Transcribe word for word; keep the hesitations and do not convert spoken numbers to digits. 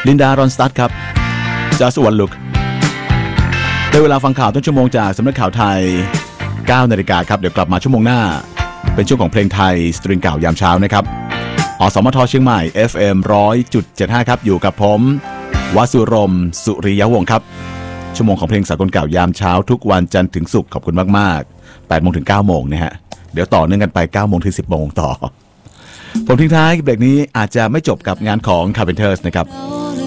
ลินดารอนสตัดครับ Just One Look ได้เวลาฟังข่าวต้นชั่วโมงจากสำนักข่าวไทยเก้านาฬิกาครับเดี๋ยวกลับมาชั่วโมงหน้าเป็นช่วงของเพลงไทยสตริงเก่ายามเช้านะครับอสมทเชียงใหม่ เอฟ เอ็ม หนึ่งร้อยจุดเจ็ดห้า ครับอยู่กับผมวสุรมสุริยวงศ์ครับชั่วโมงของเพลงสากลเก่ายามเช้าทุกวันจันทร์ถึงศุกร์ขอบคุณมากๆ แปดโมงถึงเก้าโมงนะฮะเดี๋ยวต่อเนื่องกันไปเก้าโมงถึงสิบโมงต่อผมทิ้งท้ายเบรกนี้อาจจะไม่จบกับงานของ Carpenters นะครับ